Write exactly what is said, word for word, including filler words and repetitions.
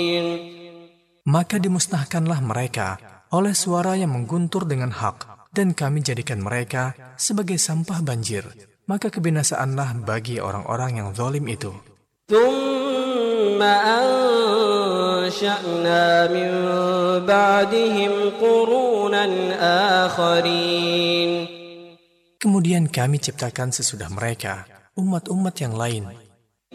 Maka dimusnahkanlah mereka oleh suara yang mengguntur dengan hak, dan kami jadikan mereka sebagai sampah banjir. Maka kebinasaanlah bagi orang-orang yang zalim itu. Thumma ansha'na min ba'dihim qurunan akharin. Kemudian kami ciptakan sesudah mereka umat-umat yang lain.